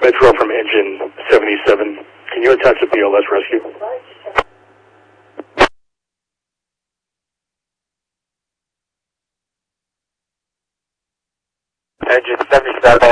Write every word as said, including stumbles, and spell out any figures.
Metro from engine seventy-seven. Can you attach the P L S rescue? Engine seventy-seven.